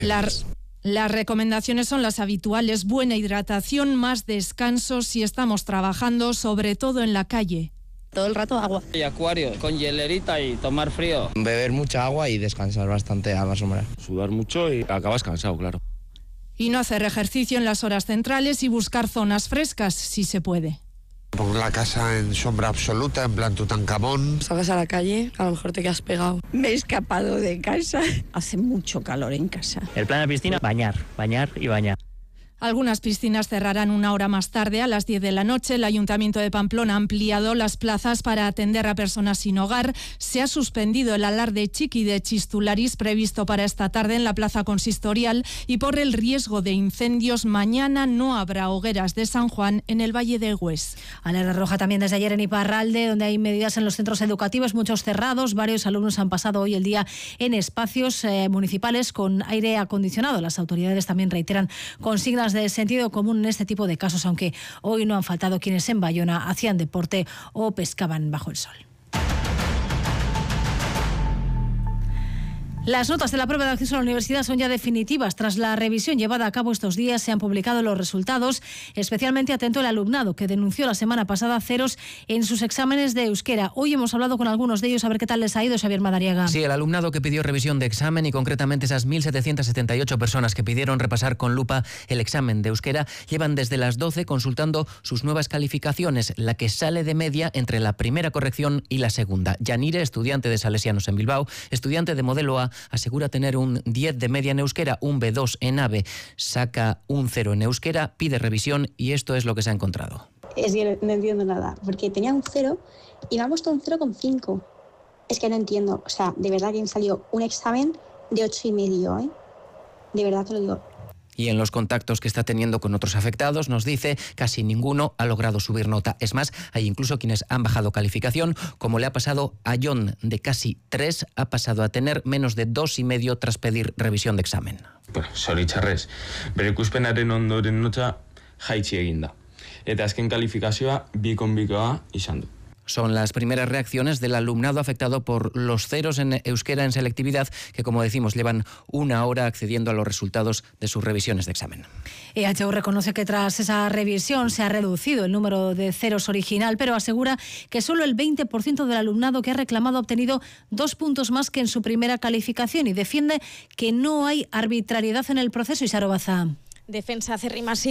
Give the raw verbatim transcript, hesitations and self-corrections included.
La... Las recomendaciones son las habituales: buena hidratación, más descanso si estamos trabajando, sobre todo en la calle. Todo el rato agua. Y acuario, con hielerita y tomar frío. Beber mucha agua y descansar bastante a la sombra. Sudar mucho y acabas cansado, claro. Y no hacer ejercicio en las horas centrales y buscar zonas frescas si se puede. Pon la casa en sombra absoluta, en plan Tutankamón. Salgas a la calle, a lo mejor te quedas pegado. Me he escapado de casa. Hace mucho calor en casa. El plan de piscina, bañar, bañar y bañar. Algunas piscinas cerrarán una hora más tarde, a las diez de la noche. El Ayuntamiento de Pamplona ha ampliado las plazas para atender a personas sin hogar. Se ha suspendido el alarde chiqui de Chistularis previsto para esta tarde en la plaza consistorial, y por el riesgo de incendios mañana no habrá hogueras de San Juan en el Valle de Hues. Alerta roja también desde ayer en Iparralde, donde hay medidas en los centros educativos, muchos cerrados. Varios alumnos han pasado hoy el día en espacios eh, municipales con aire acondicionado. Las autoridades también reiteran consignas de sentido común en este tipo de casos, aunque hoy no han faltado quienes en Bayona hacían deporte o pescaban bajo el sol. Las notas de la prueba de acceso a la universidad son ya definitivas. Tras la revisión llevada a cabo estos días, se han publicado los resultados. Especialmente atento el alumnado, que denunció la semana pasada ceros en sus exámenes de euskera. Hoy hemos hablado con algunos de ellos a ver qué tal les ha ido, Xavier Madariaga. Sí, el alumnado que pidió revisión de examen, y concretamente esas mil setecientas setenta y ocho personas que pidieron repasar con lupa el examen de euskera, llevan desde las doce consultando sus nuevas calificaciones, la que sale de media entre la primera corrección y la segunda. Yanire, estudiante de Salesianos en Bilbao, estudiante de modelo A, asegura tener un diez de media en euskera, un be dos en AVE, saca un cero en euskera, pide revisión y esto es lo que se ha encontrado. Es que no entiendo nada, porque tenía un cero y me ha puesto un cero coma cinco. Es que no entiendo, o sea, de verdad que me salió un examen de ocho y medio, ¿eh? De verdad te lo digo. Y en los contactos que está teniendo con otros afectados, nos dice, casi ninguno ha logrado subir nota. Es más, hay incluso quienes han bajado calificación, como le ha pasado a John, de casi tres, ha pasado a tener menos de dos y medio tras pedir revisión de examen. Bueno, zoritxarrez, bere ikuspenaren ondoren nota jaitsi egin da. Eta azken kalifikazioa bikon bikoa izan du. Son las primeras reacciones del alumnado afectado por los ceros en euskera en selectividad, que, como decimos, llevan una hora accediendo a los resultados de sus revisiones de examen. E H U reconoce que tras esa revisión se ha reducido el número de ceros original, pero asegura que solo el veinte por ciento del alumnado que ha reclamado ha obtenido dos puntos más que en su primera calificación, y defiende que no hay arbitrariedad en el proceso. Isaro Baza. Defensa acérrima sí